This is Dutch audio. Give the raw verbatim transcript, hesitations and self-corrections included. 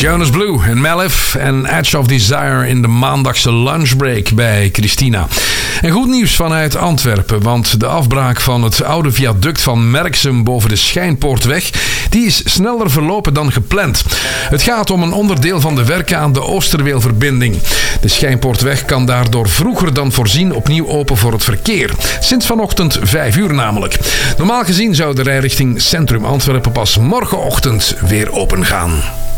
Jonas Blue en Malif en Edge of Desire in de maandagse lunchbreak bij Christina. En goed nieuws vanuit Antwerpen, want de afbraak van het oude viaduct van Merksem boven de Schijnpoortweg, die is sneller verlopen dan gepland. Het gaat om een onderdeel van de werken aan de Oosterweelverbinding. De Schijnpoortweg kan daardoor vroeger dan voorzien opnieuw open voor het verkeer. Sinds vanochtend vijf uur namelijk. Normaal gezien zou de rijrichting Centrum Antwerpen pas morgenochtend weer open gaan.